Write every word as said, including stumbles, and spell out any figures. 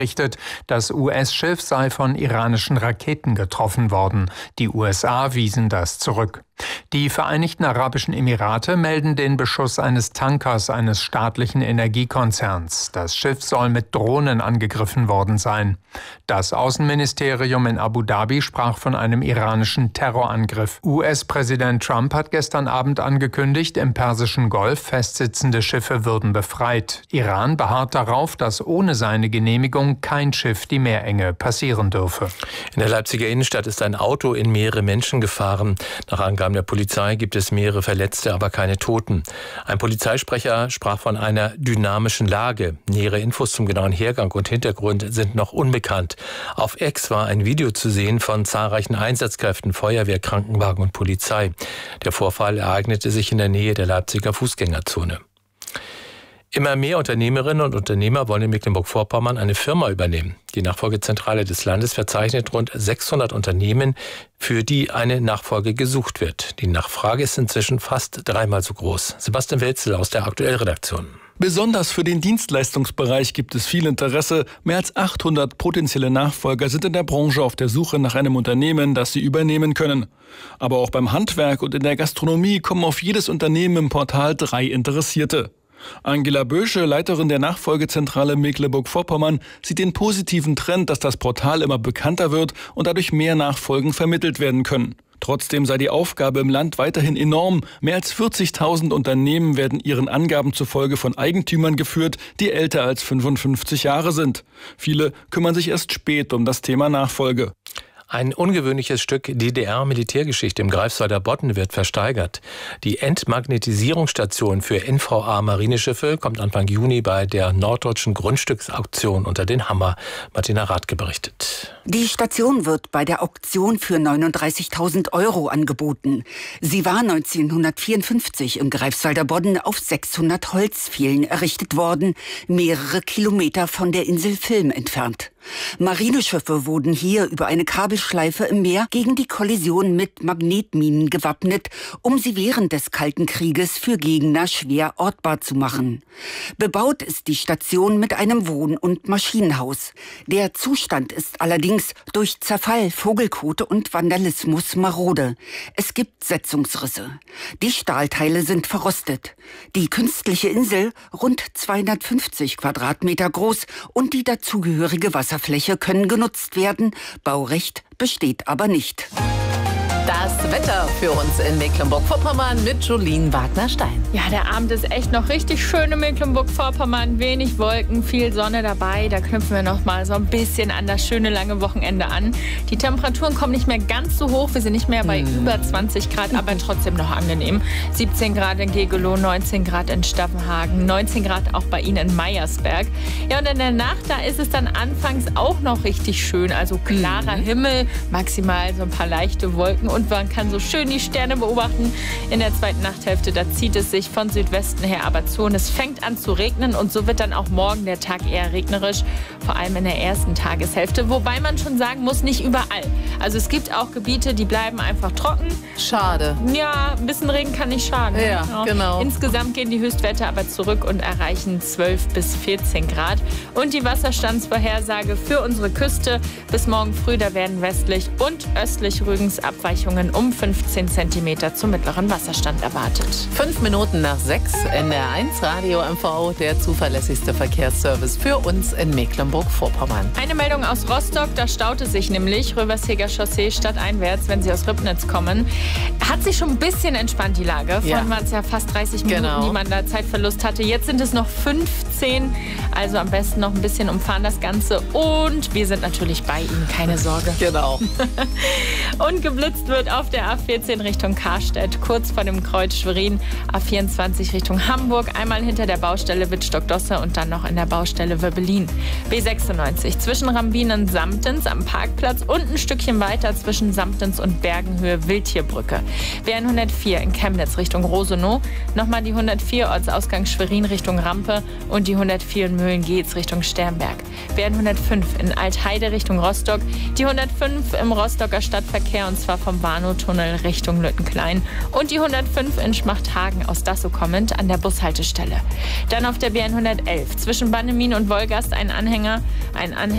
berichtet, das U S-Schiff sei von iranischen Raketen getroffen worden. Die U S A wiesen das zurück. Die Vereinigten Arabischen Emirate melden den Beschuss eines Tankers eines staatlichen Energiekonzerns. Das Schiff soll mit Drohnen angegriffen worden sein. Das Außenministerium in Abu Dhabi sprach von einem iranischen Terrorangriff. U S-Präsident Trump hat gestern Abend angekündigt, im Persischen Golf festsitzende Schiffe würden befreit. Iran beharrt darauf, dass ohne seine Genehmigung kein Schiff die Meerenge passieren dürfe. In der Leipziger Innenstadt ist ein Auto in mehrere Menschen gefahren. Nach Angaben der Polizei gibt es mehrere Verletzte, aber keine Toten. Ein Polizeisprecher sprach von einer dynamischen Lage. Nähere Infos zum genauen Hergang und Hintergrund sind noch unbekannt. Auf X war ein Video zu sehen von zahlreichen Einsatzkräften, Feuerwehr, Krankenwagen und Polizei. Der Vorfall ereignete sich in der Nähe der Leipziger Fußgängerzone. Immer mehr Unternehmerinnen und Unternehmer wollen in Mecklenburg-Vorpommern eine Firma übernehmen. Die Nachfolgezentrale des Landes verzeichnet rund sechshundert Unternehmen, für die eine Nachfolge gesucht wird. Die Nachfrage ist inzwischen fast dreimal so groß. Sebastian Welzel aus der Aktuellredaktion. Besonders für den Dienstleistungsbereich gibt es viel Interesse. Mehr als achthundert potenzielle Nachfolger sind in der Branche auf der Suche nach einem Unternehmen, das sie übernehmen können. Aber auch beim Handwerk und in der Gastronomie kommen auf jedes Unternehmen im Portal drei Interessierte. Angela Bösche, Leiterin der Nachfolgezentrale Mecklenburg-Vorpommern, sieht den positiven Trend, dass das Portal immer bekannter wird und dadurch mehr Nachfolgen vermittelt werden können. Trotzdem sei die Aufgabe im Land weiterhin enorm. Mehr als vierzigtausend Unternehmen werden ihren Angaben zufolge von Eigentümern geführt, die älter als fünfundfünfzig Jahre sind. Viele kümmern sich erst spät um das Thema Nachfolge. Ein ungewöhnliches Stück D D R-Militärgeschichte im Greifswalder Bodden wird versteigert. Die Entmagnetisierungsstation für N V A-Marineschiffe kommt Anfang Juni bei der norddeutschen Grundstücksauktion unter den Hammer. Martina Rathke berichtet. Die Station wird bei der Auktion für neununddreißigtausend Euro angeboten. Sie war neunzehnhundertvierundfünfzig im Greifswalder Bodden auf sechshundert Holzpfählen errichtet worden, mehrere Kilometer von der Insel Vilm entfernt. Marineschiffe wurden hier über eine Kabelschleife im Meer gegen die Kollision mit Magnetminen gewappnet, um sie während des Kalten Krieges für Gegner schwer ortbar zu machen. Bebaut ist die Station mit einem Wohn- und Maschinenhaus. Der Zustand ist allerdings durch Zerfall, Vogelkote und Vandalismus marode. Es gibt Setzungsrisse. Die Stahlteile sind verrostet. Die künstliche Insel, rund zweihundertfünfzig Quadratmeter groß, und die dazugehörige Wasserfläche können genutzt werden. Baurecht besteht aber nicht. Das Wetter für uns in Mecklenburg-Vorpommern mit Jolien Wagner-Stein. Ja, der Abend ist echt noch richtig schön in Mecklenburg-Vorpommern. Wenig Wolken, viel Sonne dabei. Da knüpfen wir noch mal so ein bisschen an das schöne lange Wochenende an. Die Temperaturen kommen nicht mehr ganz so hoch. Wir sind nicht mehr bei mm. über zwanzig Grad, aber trotzdem noch angenehm. siebzehn Grad in Gegelow, neunzehn Grad in Stavenhagen, neunzehn Grad auch bei Ihnen in Meyersberg. Ja, und in der Nacht, da ist es dann anfangs auch noch richtig schön. Also klarer mm. Himmel, maximal so ein paar leichte Wolken. Und man kann so schön die Sterne beobachten. In der zweiten Nachthälfte, da zieht es sich von Südwesten her aber zu und es fängt an zu regnen und so wird dann auch morgen der Tag eher regnerisch, vor allem in der ersten Tageshälfte, wobei man schon sagen muss, nicht überall. Also es gibt auch Gebiete, die bleiben einfach trocken. Schade. Ja, ein bisschen Regen kann nicht schaden. Ja, ja. Genau. Insgesamt gehen die Höchstwerte aber zurück und erreichen zwölf bis vierzehn Grad. Und die Wasserstandsvorhersage für unsere Küste bis morgen früh, da werden westlich und östlich Rügens Abweichungen um fünfzehn Zentimeter zum mittleren Wasserstand erwartet. Fünf Minuten nach sechs, N R eins Radio M V, der zuverlässigste Verkehrsservice für uns in Mecklenburg-Vorpommern. Eine Meldung aus Rostock, da staut es sich nämlich Röversheger Chaussee stadteinwärts, wenn Sie aus Ribnitz kommen. Hat sich schon ein bisschen entspannt, die Lage. Vorhin ja. waren es ja fast dreißig Minuten, genau. die man da Zeitverlust hatte. Jetzt sind es noch fünfzehn, also am besten noch ein bisschen umfahren das Ganze. Und wir sind natürlich bei Ihnen, keine Sorge. Genau. Und geblitzt wird auf der A vierzehn Richtung Karstedt, kurz vor dem Kreuz Schwerin, A vierundzwanzig Richtung Hamburg, einmal hinter der Baustelle Wittstock-Dosse und dann noch in der Baustelle Wöbbelin. B sechsundneunzig zwischen Rambin und Samtens am Parkplatz und ein Stückchen weiter zwischen Samtens und Bergenhöhe Wildtierbrücke. B hundertvier in Chemnitz Richtung Rosenow, nochmal die hundertvier Ortsausgang Schwerin Richtung Rampe und die hundertvier in Mühlen-Geetz Richtung Sternberg. B hundertfünf in Altheide Richtung Rostock, die hundertfünf im Rostocker Stadtverkehr und zwar vom Warnow-Tunnel Richtung Lüttenklein und die hundertfünf in Schmachthagen aus Dassow kommend an der Bushaltestelle. Dann auf der B hundertelf zwischen Bannemin und Wolgast ein Anhänger, ein Anhänger